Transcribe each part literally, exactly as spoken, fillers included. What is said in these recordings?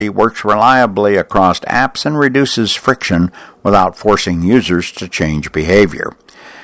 It works reliably across apps and reduces friction without forcing users to change behavior.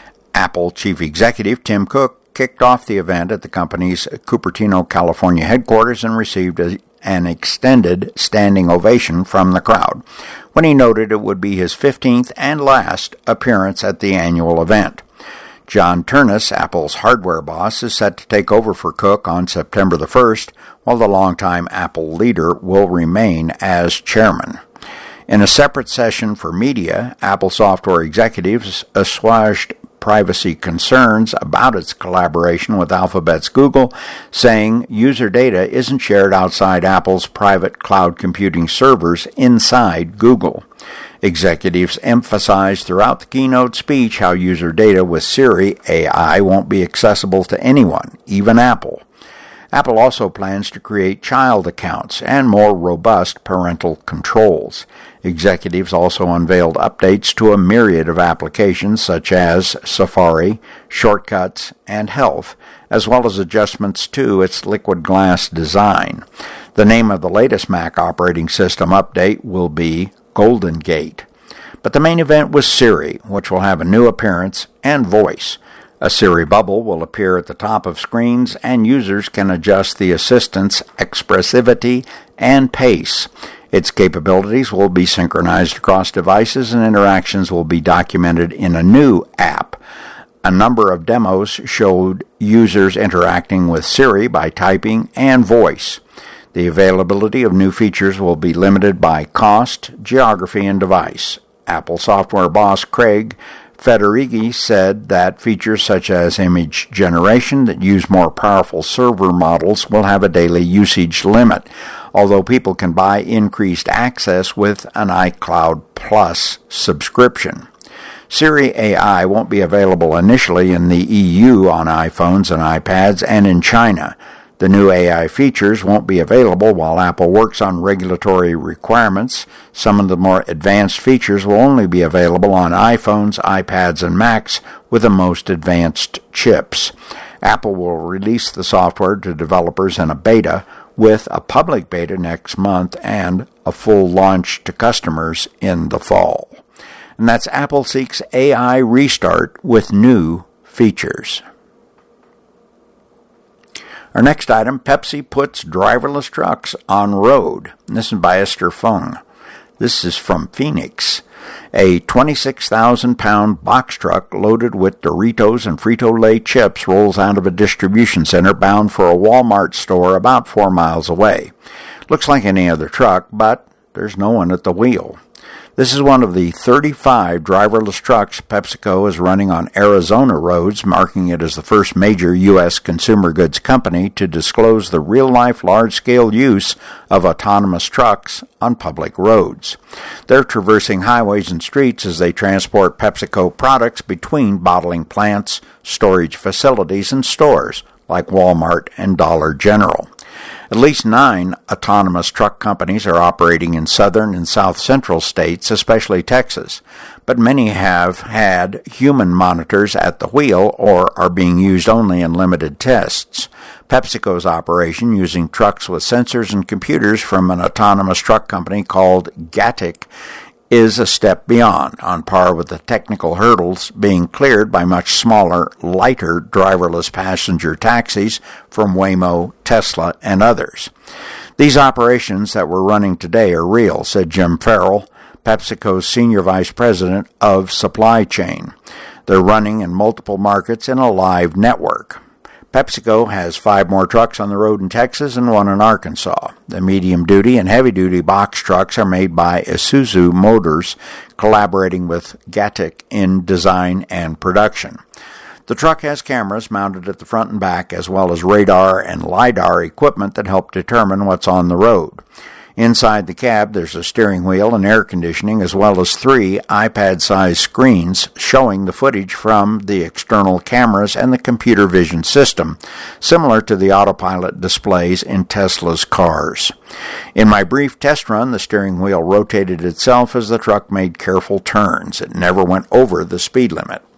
Apple Chief Executive Tim Cook kicked off the event at the company's Cupertino, California headquarters and received a, an extended standing ovation from the crowd when he noted it would be his fifteenth and last appearance at the annual event. John Ternus, Apple's hardware boss, is set to take over for Cook on September the first, while the longtime Apple leader will remain as chairman. In a separate session for media, Apple software executives assuaged privacy concerns about its collaboration with Alphabet's Google, saying user data isn't shared outside Apple's private cloud computing servers inside Google. Executives emphasized throughout the keynote speech how user data with Siri A I won't be accessible to anyone, even Apple. Apple also plans to create child accounts and more robust parental controls. Executives also unveiled updates to a myriad of applications such as Safari, Shortcuts, and Health, as well as adjustments to its liquid glass design. The name of the latest Mac operating system update will be Golden Gate. But the main event was Siri, which will have a new appearance and voice. A Siri bubble will appear at the top of screens, and users can adjust the assistant's expressivity and pace. Its capabilities will be synchronized across devices, and interactions will be documented in a new app. A number of demos showed users interacting with Siri by typing and voice. The availability of new features will be limited by cost, geography, and device. Apple software boss Craig Federighi said that features such as image generation that use more powerful server models will have a daily usage limit, although people can buy increased access with an iCloud Plus subscription. Siri A I won't be available initially in the E U on iPhones and iPads and in China. The new A I features won't be available while Apple works on regulatory requirements. Some of the more advanced features will only be available on iPhones, iPads, and Macs with the most advanced chips. Apple will release the software to developers in a beta, with a public beta next month and a full launch to customers in the fall. And that's Apple seeks A I restart with new features. Our next item, Pepsi puts driverless trucks on road. This is by Esther Fung. This is from Phoenix. A twenty-six thousand pound box truck loaded with Doritos and Frito-Lay chips rolls out of a distribution center bound for a Walmart store about four miles away. Looks like any other truck, but there's no one at the wheel. This is one of the thirty-five driverless trucks PepsiCo is running on Arizona roads, marking it as the first major U S consumer goods company to disclose the real-life large-scale use of autonomous trucks on public roads. They're traversing highways and streets as they transport PepsiCo products between bottling plants, storage facilities, and stores like Walmart and Dollar General. At least nine autonomous truck companies are operating in southern and south-central states, especially Texas, but many have had human monitors at the wheel or are being used only in limited tests. PepsiCo's operation, using trucks with sensors and computers from an autonomous truck company called Gatik, is a step beyond, on par with the technical hurdles being cleared by much smaller, lighter driverless passenger taxis from Waymo, Tesla, and others. These operations that we're running today are real, said Jim Farrell, PepsiCo's Senior Vice President of Supply Chain. They're running in multiple markets in a live network. PepsiCo has five more trucks on the road in Texas and one in Arkansas. The medium-duty and heavy-duty box trucks are made by Isuzu Motors, collaborating with Gatik in design and production. The truck has cameras mounted at the front and back, as well as radar and LiDAR equipment that help determine what's on the road. Inside the cab, there's a steering wheel and air conditioning, as well as three iPad-sized screens showing the footage from the external cameras and the computer vision system, similar to the autopilot displays in Tesla's cars. In my brief test run, the steering wheel rotated itself as the truck made careful turns. It never went over the speed limit.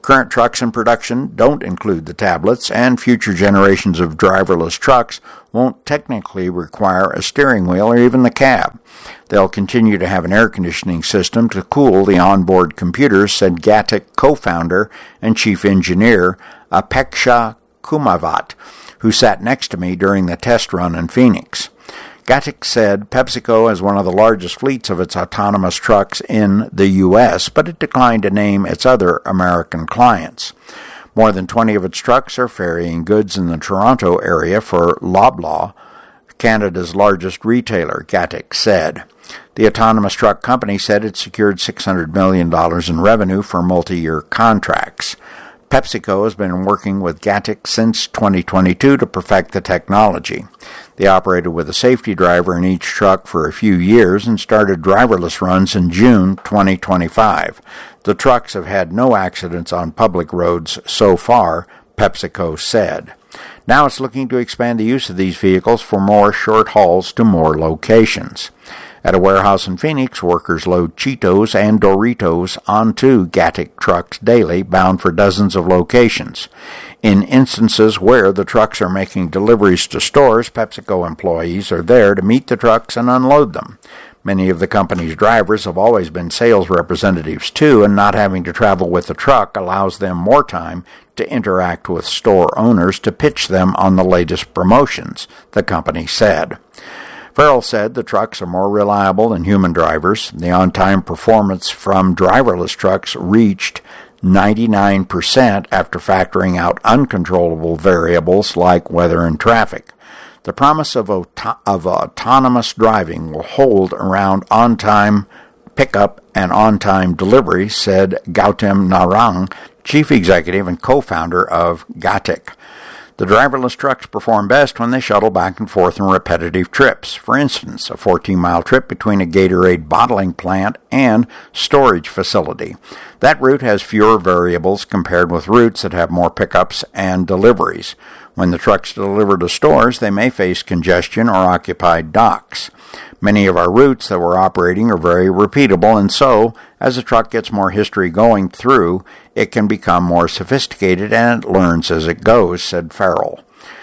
Current trucks in production don't include the tablets, and future generations of driverless trucks won't technically require a steering wheel or even the cab. They'll continue to have an air conditioning system to cool the onboard computers, said Gatik co-founder and chief engineer Apeksha Kumavat, who sat next to me during the test run in Phoenix. Gatik said PepsiCo has one of the largest fleets of its autonomous trucks in the U S, but it declined to name its other American clients. More than twenty of its trucks are ferrying goods in the Toronto area for Loblaw, Canada's largest retailer, Gatik said. The autonomous truck company said it secured six hundred million dollars in revenue for multi-year contracts. PepsiCo has been working with Gatik since twenty twenty-two to perfect the technology. They operated with a safety driver in each truck for a few years and started driverless runs in June twenty twenty-five. The trucks have had no accidents on public roads so far, PepsiCo said. Now it's looking to expand the use of these vehicles for more short hauls to more locations. At a warehouse in Phoenix, workers load Cheetos and Doritos onto Gatik trucks daily, bound for dozens of locations. In instances where the trucks are making deliveries to stores, PepsiCo employees are there to meet the trucks and unload them. Many of the company's drivers have always been sales representatives too, and not having to travel with the truck allows them more time to interact with store owners to pitch them on the latest promotions, the company said. Farrell said the trucks are more reliable than human drivers. The on-time performance from driverless trucks reached ninety-nine percent after factoring out uncontrollable variables like weather and traffic. The promise of, auto- of autonomous driving will hold around on-time pickup and on-time delivery, said Gautam Narang, chief executive and co-founder of Gatik. The driverless trucks perform best when they shuttle back and forth on repetitive trips. For instance, a fourteen-mile trip between a Gatorade bottling plant and storage facility. That route has fewer variables compared with routes that have more pickups and deliveries. When the trucks deliver to stores, they may face congestion or occupied docks. Many of our routes that we're operating are very repeatable, and so, as a truck gets more history going through, it can become more sophisticated and it learns as it goes, said Farrell.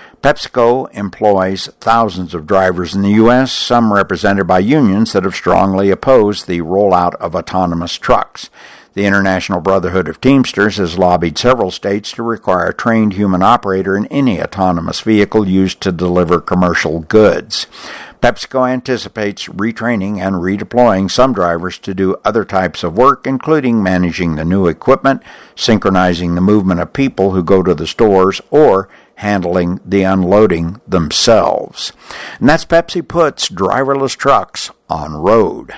PepsiCo employs thousands of drivers in the U S, some represented by unions that have strongly opposed the rollout of autonomous trucks. The International Brotherhood of Teamsters has lobbied several states to require a trained human operator in any autonomous vehicle used to deliver commercial goods. PepsiCo anticipates retraining and redeploying some drivers to do other types of work, including managing the new equipment, synchronizing the movement of people who go to the stores, or handling the unloading themselves. And that's Pepsi puts driverless trucks on road.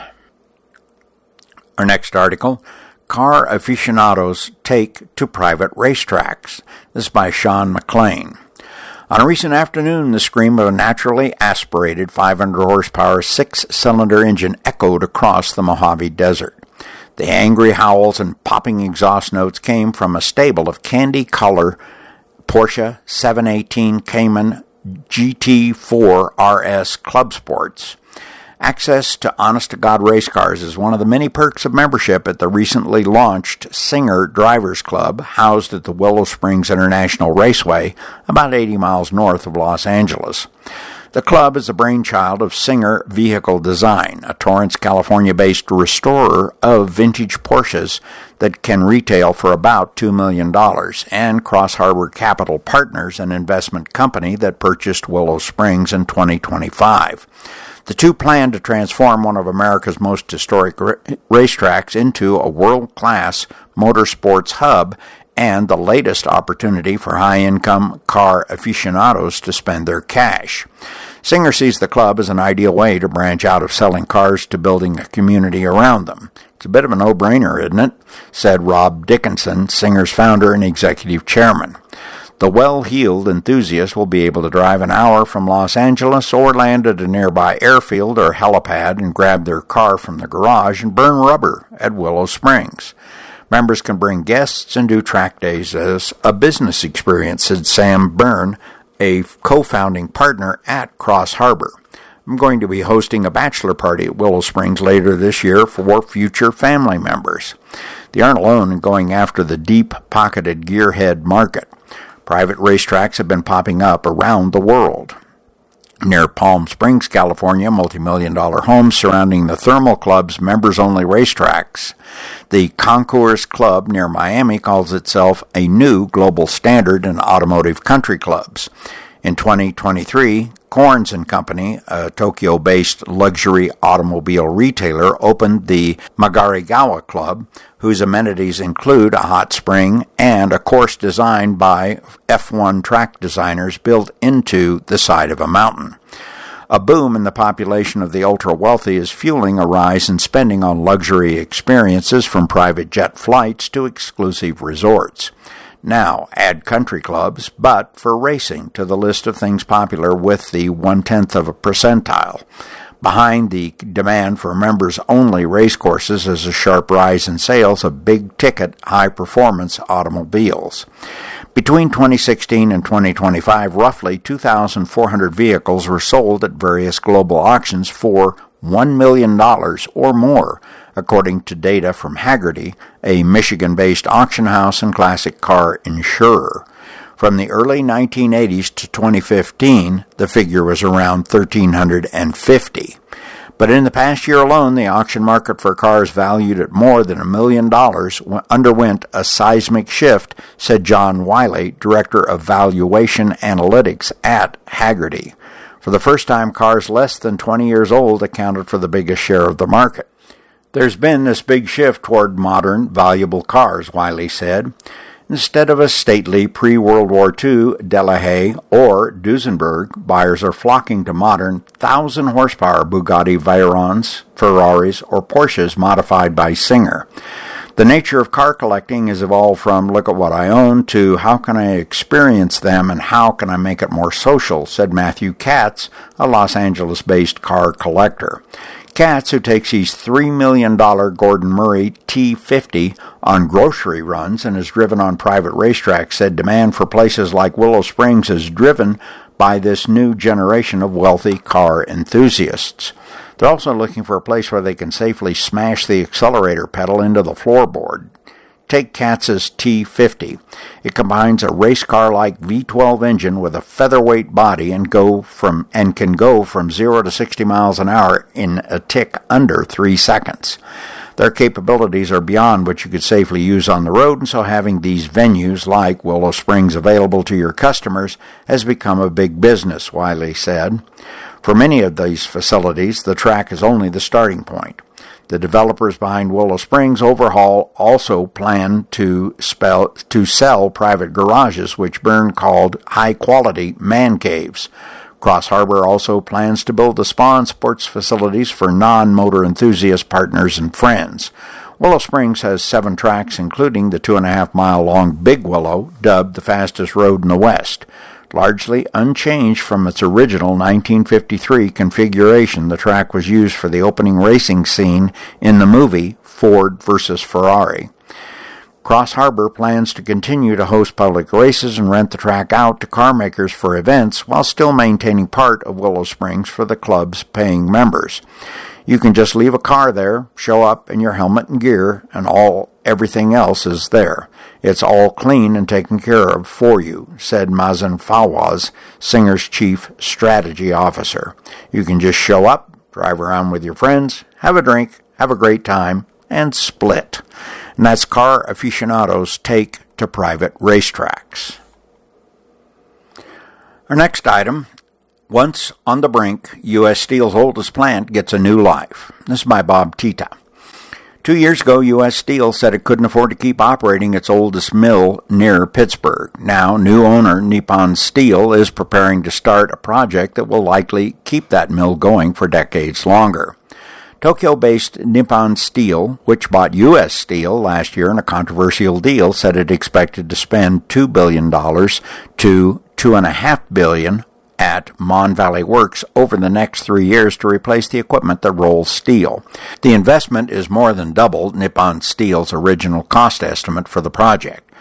Our next article, Car Aficionados Take to Private Racetracks. This is by Sean McLean. On a recent afternoon, the scream of a naturally aspirated five hundred horsepower six-cylinder engine echoed across the Mojave Desert. The angry howls and popping exhaust notes came from a stable of candy-color Porsche seven eighteen Cayman G T four R S Club Sports. Access to honest-to-God race cars is one of the many perks of membership at the recently launched Singer Drivers Club, housed at the Willow Springs International Raceway, about eighty miles north of Los Angeles. The club is the brainchild of Singer Vehicle Design, a Torrance, California-based restorer of vintage Porsches that can retail for about two million dollars, and Cross Harbor Capital Partners, an investment company that purchased Willow Springs in twenty twenty-five. The two plan to transform one of America's most historic ra- racetracks into a world-class motorsports hub and the latest opportunity for high-income car aficionados to spend their cash. Singer sees the club as an ideal way to branch out of selling cars to building a community around them. It's a bit of a no-brainer, isn't it? Said Rob Dickinson, Singer's founder and executive chairman. The well-heeled enthusiast will be able to drive an hour from Los Angeles or land at a nearby airfield or helipad and grab their car from the garage and burn rubber at Willow Springs. Members can bring guests and do track days as a business experience, said Sam Byrne, a co-founding partner at Cross Harbor. I'm going to be hosting a bachelor party at Willow Springs later this year for future family members. They aren't alone in going after the deep-pocketed gearhead market. Private racetracks have been popping up around the world. Near Palm Springs, California, multi-million dollar homes surrounding the Thermal Club's members-only racetracks. The Concours Club near Miami calls itself a new global standard in automotive country clubs. In twenty twenty-three, Corns and Company, a Tokyo-based luxury automobile retailer, opened the Magarigawa Club, whose amenities include a hot spring and a course designed by F one track designers built into the side of a mountain. A boom in the population of the ultra-wealthy is fueling a rise in spending on luxury experiences, from private jet flights to exclusive resorts. Now, add country clubs, but for racing, to the list of things popular with the one-tenth of a percentile. Behind the demand for members-only race courses is a sharp rise in sales of big-ticket, high-performance automobiles. Between twenty sixteen and twenty twenty-five, roughly two thousand four hundred vehicles were sold at various global auctions for one million dollars or more, according to data from Hagerty, a Michigan-based auction house and classic car insurer. From the early nineteen eighties to twenty fifteen, the figure was around one thousand three hundred fifty. But in the past year alone, the auction market for cars valued at more than a million dollars underwent a seismic shift, said John Wiley, Director of Valuation Analytics at Hagerty. For the first time, cars less than twenty years old accounted for the biggest share of the market. There's been this big shift toward modern, valuable cars, Wiley said. Instead of a stately pre-World War Two Delahaye or Duesenberg, buyers are flocking to modern one thousand horsepower Bugatti Veyrons, Ferraris, or Porsches modified by Singer. The nature of car collecting has evolved from look at what I own to how can I experience them and how can I make it more social, said Matthew Katz, a Los Angeles-based car collector. Katz, who takes his three million dollars Gordon Murray T fifty on grocery runs and is driven on private racetracks, said demand for places like Willow Springs is driven by this new generation of wealthy car enthusiasts. They're also looking for a place where they can safely smash the accelerator pedal into the floorboard. Take Katz's T fifty. It combines a race car-like V twelve engine with a featherweight body and go from and can go from zero to sixty miles an hour in a tick under three seconds. Their capabilities are beyond what you could safely use on the road, and so having these venues like Willow Springs available to your customers has become a big business, Wiley said. For many of these facilities, the track is only the starting point. The developers behind Willow Springs Overhaul also plan to, spell, to sell private garages, which Byrne called high-quality man caves. Cross Harbor also plans to build the spa and sports facilities for non-motor enthusiast partners and friends. Willow Springs has seven tracks, including the two-and-a-half-mile-long Big Willow, dubbed the fastest road in the West. Largely unchanged from its original nineteen fifty-three configuration, the track was used for the opening racing scene in the movie Ford versus Ferrari. Cross Harbor plans to continue to host public races and rent the track out to car makers for events while still maintaining part of Willow Springs for the club's paying members. You can just leave a car there, show up in your helmet and gear, and all everything else is there. It's all clean and taken care of for you, said Mazen Fawaz, Singer's chief strategy officer. You can just show up, drive around with your friends, have a drink, have a great time, and split. And that's car aficionados' take to private racetracks. Our next item. Once on the brink, U S Steel's oldest plant gets a new life. This is by Bob Tita. Two years ago, U S Steel said it couldn't afford to keep operating its oldest mill near Pittsburgh. Now, new owner Nippon Steel is preparing to start a project that will likely keep that mill going for decades longer. Tokyo-based Nippon Steel, which bought U S Steel last year in a controversial deal, said it expected to spend two billion dollars to two point five billion dollars at Mon Valley Works over the next three years to replace the equipment that rolls steel. The investment is more than double Nippon Steel's original cost estimate for the project.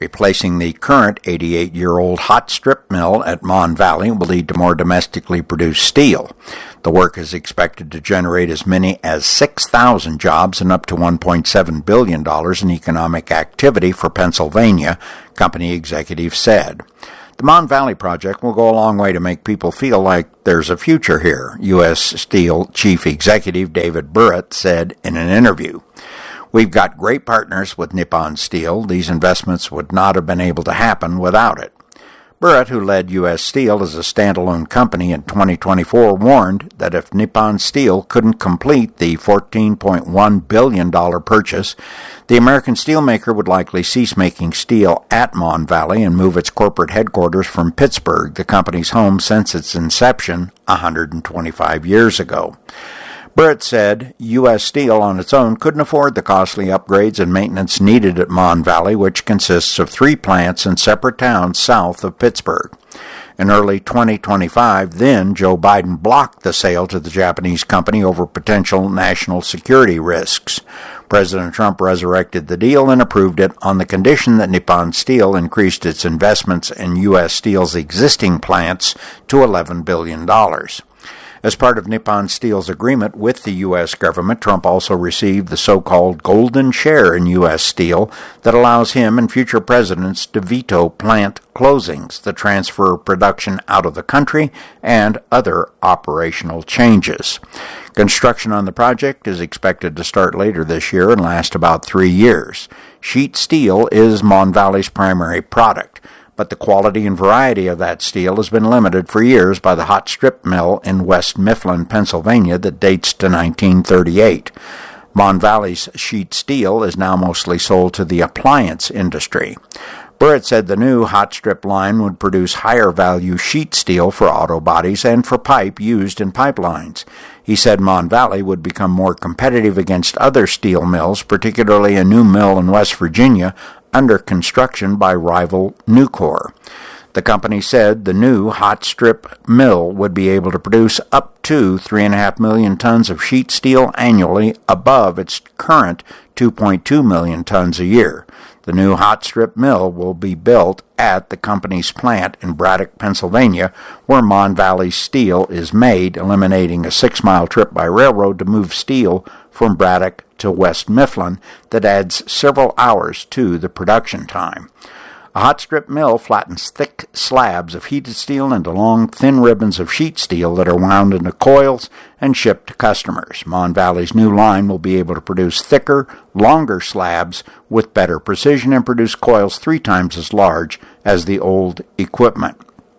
Replacing the current eighty-eight-year-old hot strip mill at Mon Valley will lead to more domestically produced steel. The work is expected to generate as many as six thousand jobs and up to one point seven billion dollars in economic activity for Pennsylvania, company executives said. The Mon Valley project will go a long way to make people feel like there's a future here, U S Steel Chief Executive David Burritt said in an interview. We've got great partners with Nippon Steel. These investments would not have been able to happen without it. Burritt, who led U S Steel as a standalone company in twenty twenty-four, warned that if Nippon Steel couldn't complete the fourteen point one billion dollars purchase, the American steelmaker would likely cease making steel at Mon Valley and move its corporate headquarters from Pittsburgh, the company's home since its inception one hundred twenty-five years ago. Burritt said U S Steel on its own couldn't afford the costly upgrades and maintenance needed at Mon Valley, which consists of three plants in separate towns south of Pittsburgh. In early twenty twenty-five, then Joe Biden blocked the sale to the Japanese company over potential national security risks. President Trump resurrected the deal and approved it on the condition that Nippon Steel increased its investments in U S Steel's existing plants to eleven billion dollars. As part of Nippon Steel's agreement with the U S government, Trump also received the so-called golden share in U S Steel that allows him and future presidents to veto plant closings, the transfer of production out of the country, and other operational changes. Construction on the project is expected to start later this year and last about three years. Sheet steel is Mon Valley's primary product, but the quality and variety of that steel has been limited for years by the hot strip mill in West Mifflin, Pennsylvania that dates to nineteen thirty-eight. Mon Valley's sheet steel is now mostly sold to the appliance industry. Burritt said the new hot strip line would produce higher value sheet steel for auto bodies and for pipe used in pipelines. He said Mon Valley would become more competitive against other steel mills, particularly a new mill in West Virginia under construction by rival Nucor. The company said the new hot strip mill would be able to produce up to three point five million tons of sheet steel annually, above its current two point two million tons a year. The new hot strip mill will be built at the company's plant in Braddock, Pennsylvania, where Mon Valley steel is made, eliminating a six-mile trip by railroad to move steel from Braddock to West Mifflin that adds several hours to the production time. A hot strip mill flattens thick slabs of heated steel into long, thin ribbons of sheet steel that are wound into coils and shipped to customers. Mon Valley's new line will be able to produce thicker, longer slabs with better precision and produce coils three times as large as the old equipment.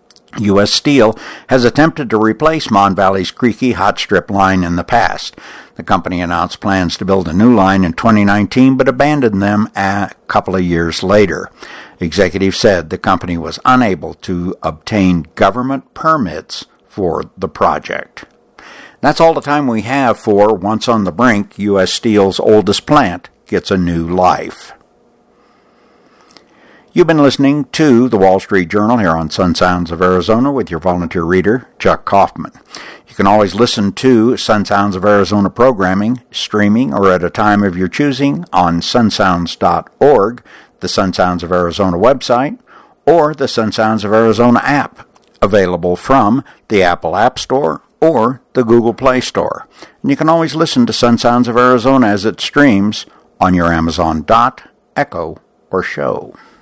U S Steel has attempted to replace Mon Valley's creaky hot strip line in the past. The company announced plans to build a new line in twenty nineteen, but abandoned them a couple of years later. Executives said the company was unable to obtain government permits for the project. That's all the time we have for Once on the Brink. U S Steel's oldest plant gets a new life. You've been listening to the Wall Street Journal here on Sun Sounds of Arizona with your volunteer reader, Chuck Kaufman. You can always listen to Sun Sounds of Arizona programming, streaming, or at a time of your choosing on sun sounds dot org, the Sun Sounds of Arizona website, or the Sun Sounds of Arizona app, available from the Apple App Store or the Google Play Store. And you can always listen to Sun Sounds of Arizona as it streams on your Amazon Dot, Echo, or Show.